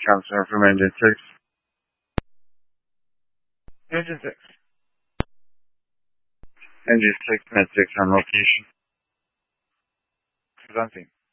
Counselor from Engine 6. Engine 6. Engine 6, Med 6 on location. Presenting.